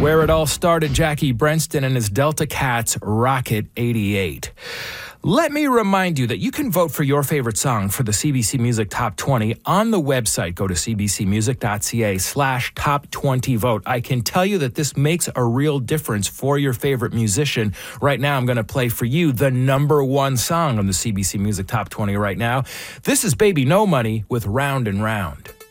Where it all started, Jackie Brenston and his Delta Cats Rocket 88. Let me remind you that you can vote for your favorite song for the CBC Music Top 20 on the website. Go to cbcmusic.ca/top20vote. I can tell you that this makes a real difference for your favorite musician. Right now, I'm going to play for you the number one song on the CBC Music Top 20 right now. This is Baby No Money with Round and Round.